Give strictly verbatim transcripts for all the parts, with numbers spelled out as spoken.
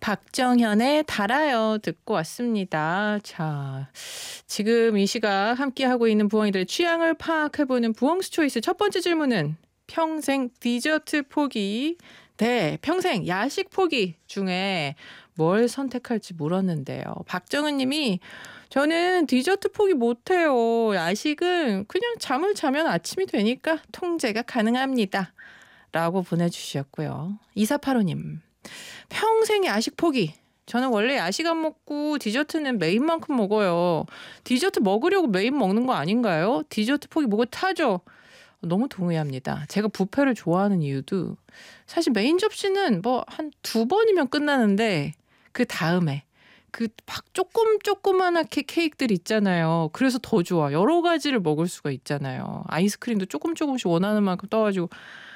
박정현의 달아요 듣고 왔습니다. 자, 지금 이 시각 함께하고 있는 부엉이들의 취향을 파악해보는 부엉스 초이스 첫 번째 질문은 평생 디저트 포기 대 평생 야식 포기 중에 뭘 선택할지 물었는데요. 박정은 님이 저는 디저트 포기 못해요. 야식은 그냥 잠을 자면 아침이 되니까 통제가 가능합니다. 라고 보내주셨고요. 이사팔오 님. 평생 야식 포기. 저는 원래 야식 안 먹고 디저트는 메인만큼 먹어요. 디저트 먹으려고 메인 먹는 거 아닌가요? 디저트 포기 목을 타죠. 너무 동의합니다. 제가 뷔페를 좋아하는 이유도 사실 메인 접시는 뭐 한 두 번이면 끝나는데 그 다음에 그 막 조금 조그만하게 케이크들 있잖아요. 그래서 더 좋아. 여러 가지를 먹을 수가 있잖아요. 아이스크림도 조금 조금씩 원하는 만큼 떠가지고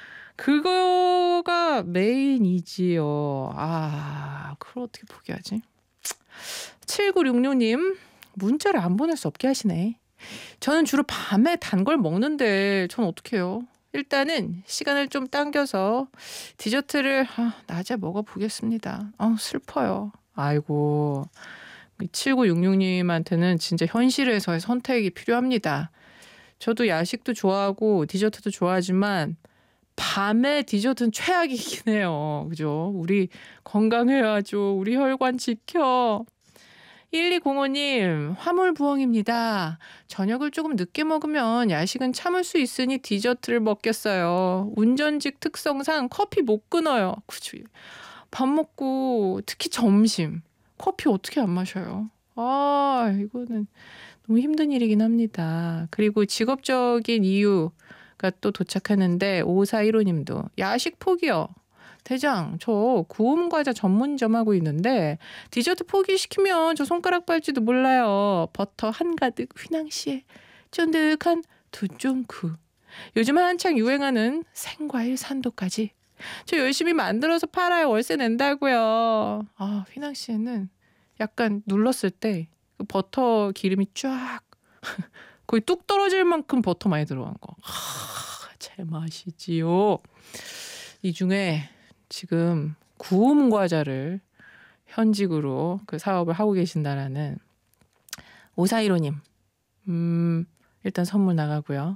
그거가 메인이지요. 아, 그걸 어떻게 포기하지? 칠구육육 님 문자를 안 보낼 수 없게 하시네. 저는 주로 밤에 단 걸 먹는데 전 어떻게 해요? 일단은 시간을 좀 당겨서 디저트를 아, 낮에 먹어보겠습니다. 아, 슬퍼요. 아이고, 칠구육육 님한테는 진짜 현실에서의 선택이 필요합니다. 저도 야식도 좋아하고 디저트도 좋아하지만 밤에 디저트는 최악이긴 해요. 그죠? 우리 건강해야죠. 우리 혈관 지켜. 일이공오 님 화물부엉입니다. 저녁을 조금 늦게 먹으면 야식은 참을 수 있으니 디저트를 먹겠어요. 운전직 특성상 커피 못 끊어요. 그죠? 밥 먹고 특히 점심 커피 어떻게 안 마셔요? 아, 이거는 너무 힘든 일이긴 합니다. 그리고 직업적인 이유가 또 도착하는데 오사일오 님도 야식 포기요. 대장, 저 구움 과자 전문점 하고 있는데 디저트 포기시키면 저 손가락 빨지도 몰라요. 버터 한가득 휘낭시에 쫀득한 두쫑쿠. 요즘 한창 유행하는 생과일 산도까지 저 열심히 만들어서 팔아요. 월세 낸다고요. 아, 휘낭시에는 약간 눌렀을 때 그 버터 기름이 쫙 거의 뚝 떨어질 만큼 버터 많이 들어간 거. 하, 제맛이지요. 이 중에 지금 구움 과자를 현직으로 그 사업을 하고 계신다라는 오사일오 님. 음, 일단 선물 나가고요.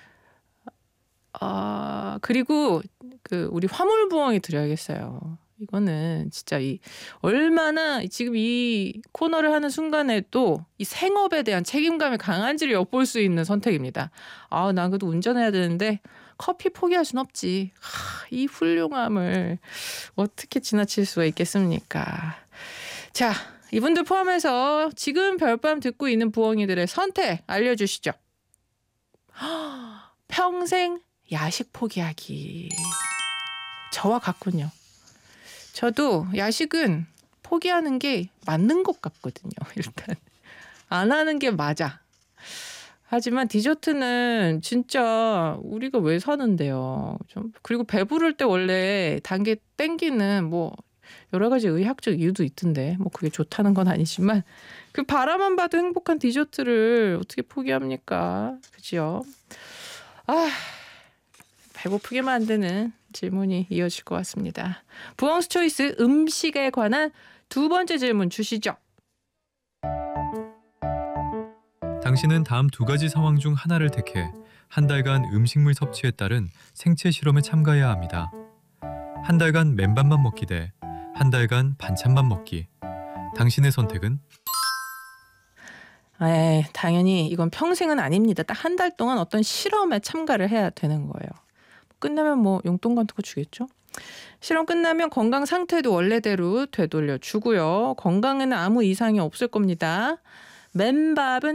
아, 그리고 그 우리 화물부엉이 드려야겠어요. 이거는 진짜 이 얼마나 지금 이 코너를 하는 순간에도 이 생업에 대한 책임감이 강한지를 엿볼 수 있는 선택입니다. 아, 난 그래도 운전해야 되는데 커피 포기할 순 없지. 하, 이 훌륭함을 어떻게 지나칠 수가 있겠습니까? 자, 이분들 포함해서 지금 별밤 듣고 있는 부엉이들의 선택 알려주시죠. 평생 야식 포기하기. 저와 같군요. 저도 야식은 포기하는 게 맞는 것 같거든요. 일단 안 하는 게 맞아. 하지만 디저트는 진짜 우리가 왜 사는데요. 좀 그리고 배부를 때 원래 단 게 땡기는 뭐 여러 가지 의학적 이유도 있던데 뭐 그게 좋다는 건 아니지만 그 바라만 봐도 행복한 디저트를 어떻게 포기합니까? 그죠? 아, 배고프게 만드는 질문이 이어질 것 같습니다. 부엉스 초이스 음식에 관한 두 번째 질문 주시죠. 당신은 다음 두 가지 상황 중 하나를 택해 한 달간 음식물 섭취에 따른 생체 실험에 참가해야 합니다. 한 달간 맨밥만 먹기 대 한 달간 반찬만 먹기. 당신의 선택은? 에, 당연히 이건 평생은 아닙니다. 딱 한 달 동안 어떤 실험에 참가를 해야 되는 거예요. 끝나면 뭐 용돈 같은 거 주겠죠? 실험 끝나면 건강 상태도 원래대로 되돌려 주고요. 건강에는 아무 이상이 없을 겁니다. 맨밥은